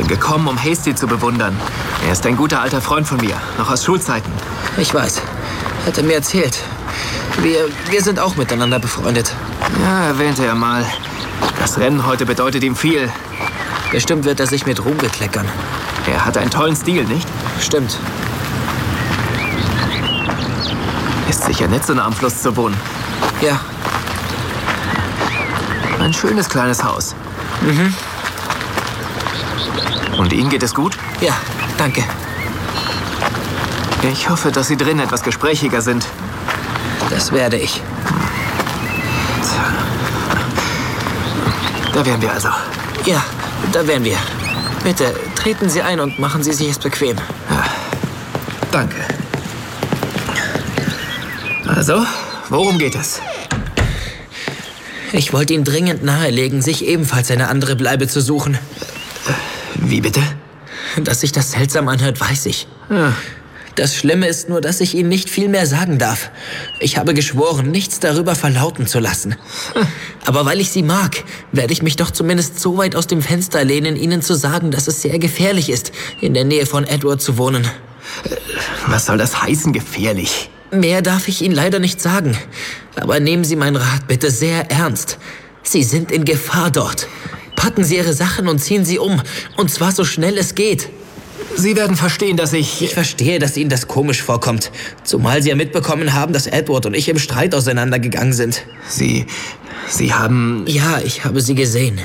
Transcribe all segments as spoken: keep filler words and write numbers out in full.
bin gekommen, um Hasty zu bewundern. Er ist ein guter alter Freund von mir, noch aus Schulzeiten. Ich weiß. Hat er mir erzählt. Wir, wir sind auch miteinander befreundet. Ja, erwähnte er mal. Das Rennen heute bedeutet ihm viel. Bestimmt wird er sich mit Ruhm bekleckern. Er hat einen tollen Stil, nicht? Stimmt. Ist sicher nett, so nah am Fluss zu wohnen. Ja. Ein schönes kleines Haus. Mhm. Und Ihnen geht es gut? Ja, danke. Ich hoffe, dass Sie drin etwas gesprächiger sind. Das werde ich. Da wären wir also. Ja, da wären wir. Bitte, treten Sie ein und machen Sie sich es bequem. Ja, danke. Also, worum geht es? Ich wollte ihm dringend nahelegen, sich ebenfalls eine andere Bleibe zu suchen. Wie bitte? Dass sich das seltsam anhört, weiß ich. Ja. Das Schlimme ist nur, dass ich Ihnen nicht viel mehr sagen darf. Ich habe geschworen, nichts darüber verlauten zu lassen. Aber weil ich Sie mag, werde ich mich doch zumindest so weit aus dem Fenster lehnen, Ihnen zu sagen, dass es sehr gefährlich ist, in der Nähe von Edward zu wohnen. Was soll das heißen, gefährlich? Mehr darf ich Ihnen leider nicht sagen. Aber nehmen Sie meinen Rat bitte sehr ernst. Sie sind in Gefahr dort. Packen Sie Ihre Sachen und ziehen Sie um. Und zwar so schnell es geht. Sie werden verstehen, dass ich... Ich verstehe, dass Ihnen das komisch vorkommt. Zumal Sie ja mitbekommen haben, dass Edward und ich im Streit auseinandergegangen sind. Sie... Sie haben... Ja, ich habe Sie gesehen.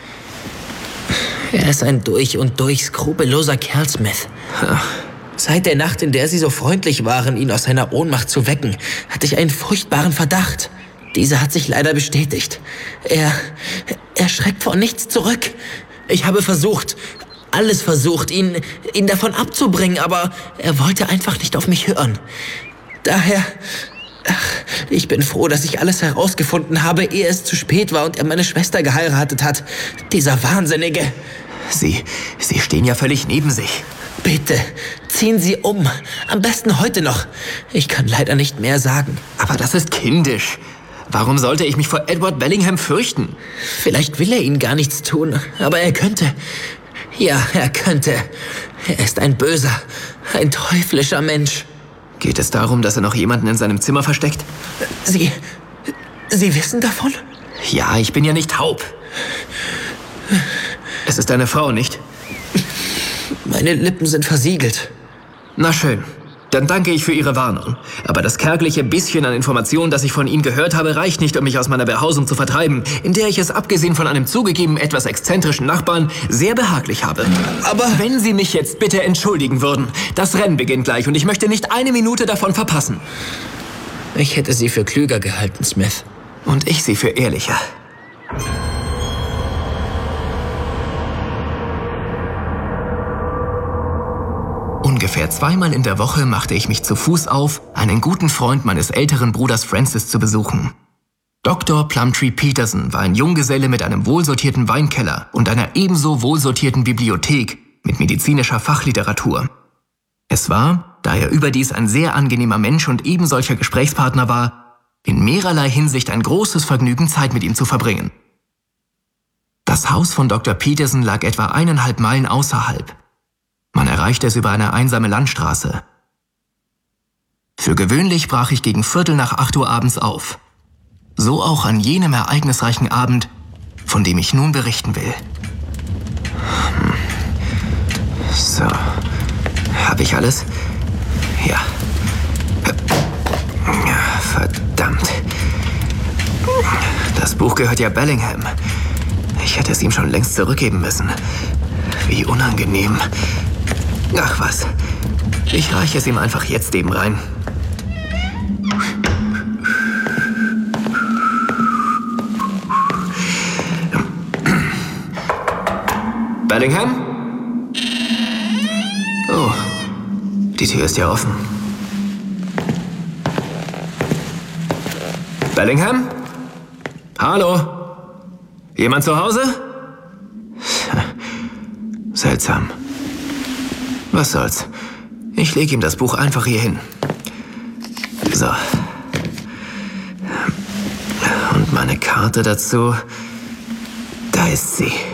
Er ist ein durch und durch skrupelloser Kerl, Smith. Seit der Nacht, in der Sie so freundlich waren, ihn aus seiner Ohnmacht zu wecken, hatte ich einen furchtbaren Verdacht. Dieser hat sich leider bestätigt. Er... Er schreckt vor nichts zurück. Ich habe versucht... alles versucht, ihn, ihn davon abzubringen, aber er wollte einfach nicht auf mich hören. Daher, ach, ich bin froh, dass ich alles herausgefunden habe, ehe es zu spät war und er meine Schwester geheiratet hat. Dieser Wahnsinnige. Sie, Sie stehen ja völlig neben sich. Bitte, ziehen Sie um. Am besten heute noch. Ich kann leider nicht mehr sagen. Aber das ist kindisch. Warum sollte ich mich vor Edward Bellingham fürchten? Vielleicht will er Ihnen gar nichts tun, aber er könnte... Ja, er könnte. Er ist ein böser, ein teuflischer Mensch. Geht es darum, dass er noch jemanden in seinem Zimmer versteckt? Sie... Sie wissen davon? Ja, ich bin ja nicht taub. Es ist eine Frau, nicht? Meine Lippen sind versiegelt. Na schön. Dann danke ich für Ihre Warnung. Aber das kärgliche bisschen an Informationen, das ich von Ihnen gehört habe, reicht nicht, um mich aus meiner Behausung zu vertreiben, in der ich es, abgesehen von einem zugegeben etwas exzentrischen Nachbarn, sehr behaglich habe. Aber... Wenn Sie mich jetzt bitte entschuldigen würden. Das Rennen beginnt gleich und ich möchte nicht eine Minute davon verpassen. Ich hätte Sie für klüger gehalten, Smith. Und ich Sie für ehrlicher. Ungefähr zweimal in der Woche machte ich mich zu Fuß auf, einen guten Freund meines älteren Bruders Francis zu besuchen. Doktor Plumtree Peterson war ein Junggeselle mit einem wohlsortierten Weinkeller und einer ebenso wohlsortierten Bibliothek mit medizinischer Fachliteratur. Es war, da er überdies ein sehr angenehmer Mensch und ebensolcher Gesprächspartner war, in mehrerlei Hinsicht ein großes Vergnügen, Zeit mit ihm zu verbringen. Das Haus von Doktor Peterson lag etwa eineinhalb Meilen außerhalb. Man erreichte es über eine einsame Landstraße. Für gewöhnlich brach ich gegen Viertel nach acht Uhr abends auf. So auch an jenem ereignisreichen Abend, von dem ich nun berichten will. Hm. So. Habe ich alles? Ja. Ja, verdammt. Das Buch gehört ja Bellingham. Ich hätte es ihm schon längst zurückgeben müssen. Wie unangenehm. Ach was, ich reiche es ihm einfach jetzt eben rein. Bellingham? Oh, die Tür ist ja offen. Bellingham? Hallo? Jemand zu Hause? Seltsam. Was soll's? Ich lege ihm das Buch einfach hier hin. So. Und meine Karte dazu. Da ist sie.